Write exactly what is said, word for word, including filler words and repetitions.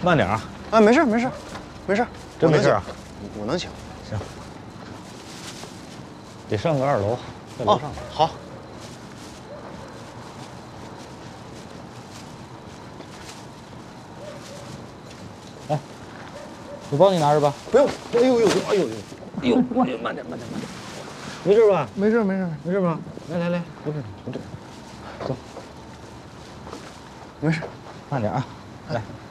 慢点啊！ 啊，没事没事，没事， 真没事啊？ 我能行。 行。得上个二楼，在楼上。 哦，好。 来，我帮你拿着吧。 不用。哎呦呦，哎呦呦， 哎呦，慢点慢点慢点，没事吧？ 没事没事没事吧？来来来，扶着扶着，走。 没事， 慢点啊，来。